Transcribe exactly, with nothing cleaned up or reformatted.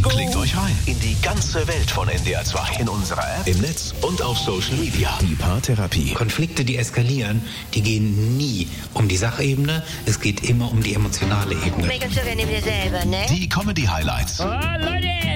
Bingo. Klickt euch rein in die ganze Welt von N D R zwei. In unserer App, im Netz und auf Social Media. Die Paartherapie. Konflikte, die eskalieren, die gehen nie um die Sachebene. Es geht immer um die emotionale Ebene. Meckern sogar neben dir selber, ne? Die Comedy-Highlights. Oh, Leute.